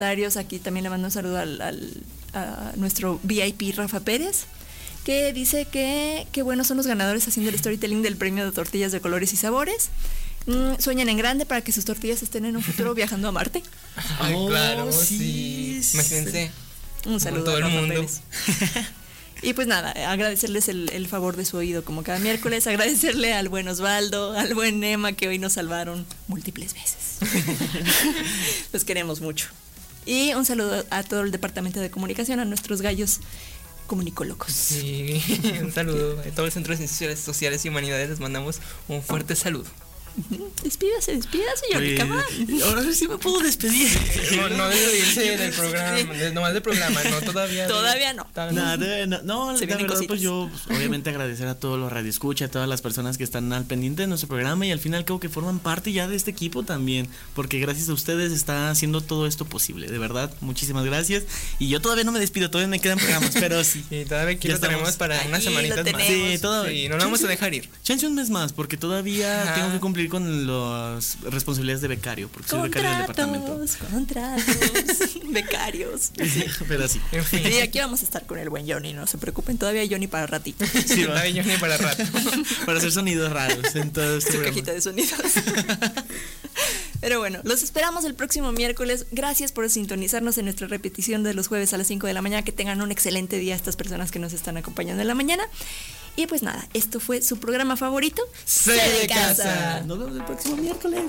Aquí también le mando un saludo a nuestro VIP Rafa Pérez, que dice que qué buenos son los ganadores haciendo el storytelling del premio de tortillas de colores y sabores. Sueñan en grande para que sus tortillas estén en un futuro viajando a Marte. Ay, claro, sí. Imagínense. Un saludo todo a el Rafa mundo. Pérez. Y pues nada, agradecerles el favor de su oído como cada miércoles, agradecerle al buen Osvaldo, al buen Nema, que hoy nos salvaron múltiples veces. Los queremos mucho. Y un saludo a todo el departamento de comunicación, a nuestros gallos comunicólogos. Sí, un saludo a todos los centros de ciencias sociales y humanidades, les mandamos un fuerte saludo. Despídase, Johnny, come on. Ahora sí me puedo despedir. No debe irse del programa, nomás del programa, no, todavía no. No, Se la vienen verdad, cositas. pues yo obviamente agradecer a todos los radioescuchas, a todas las personas que están al pendiente de nuestro programa y al final creo que forman parte ya de este equipo también, porque gracias a ustedes está haciendo todo esto posible, de verdad, muchísimas gracias. Y yo todavía no me despido, todavía me quedan programas, pero sí. Y todavía aquí Ya lo tenemos estamos. para unas Aquí semanitas lo más. tenemos. Sí, todavía. Sí, no lo vamos a dejar ir. Chance un mes más, porque todavía Ajá. tengo que cumplir con las responsabilidades de becario, porque soy becario del departamento. Contratos, becarios. Sí, pero sí. En fin. Y aquí vamos a estar con el buen Johnny, no se preocupen, todavía hay Johnny para ratito. Sí, va. Todavía yo ni para rato. Para hacer sonidos raros en todo este Su programa. cajita de sonidos. Pero bueno, los esperamos el próximo miércoles. Gracias por sintonizarnos en nuestra repetición de los jueves a las 5 de la mañana. Que tengan un excelente día estas personas que nos están acompañando en la mañana. Y pues nada, esto fue su programa favorito, C de Casa. Nos vemos el próximo miércoles.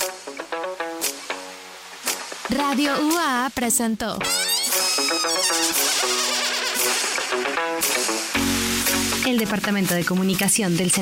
Radio UA presentó el Departamento de Comunicación del Centro